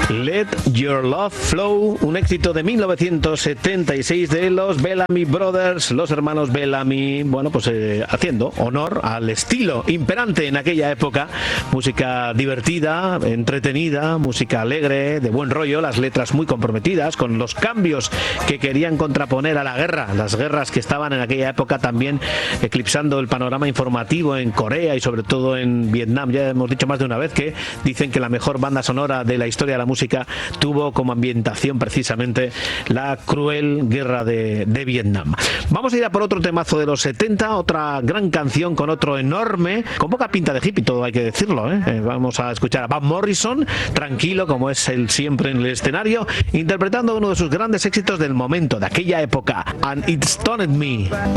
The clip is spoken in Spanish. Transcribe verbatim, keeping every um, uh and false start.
Let Your Love Flow, un éxito de mil novecientos setenta y seis de los Bellamy Brothers, los hermanos Bellamy, bueno, pues eh, haciendo honor al estilo imperante en aquella época, música divertida, entretenida, música alegre, de buen rollo, las letras muy comprometidas con los cambios que querían contraponer a la guerra, las guerras que estaban en aquella época también eclipsando el panorama informativo en Corea y sobre todo en Vietnam. Ya hemos dicho más de una vez que dicen que la mejor banda sonora de la historia de la música tuvo como ambientación precisamente la cruel guerra de, de Vietnam. Vamos a ir a por otro temazo de los setenta, otra gran canción con otro enorme, con poca pinta de hippie, todo hay que decirlo, ¿eh? Eh, vamos a escuchar a Van Morrison, tranquilo como es él siempre en el escenario, interpretando uno de sus grandes éxitos del momento, de aquella época, And It Stoned Me.